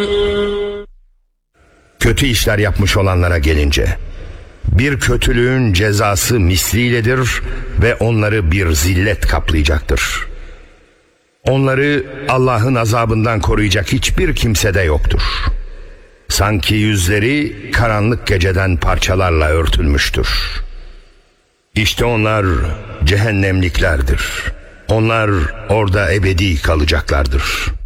Kötü işler yapmış olanlara gelince, bir kötülüğün cezası misliyledir ve onları bir zillet kaplayacaktır. Onları Allah'ın azabından koruyacak hiçbir kimse de yoktur. Sanki yüzleri karanlık geceden parçalarla örtülmüştür. İşte onlar cehennemliklerdir. Onlar orada ebedi kalacaklardır.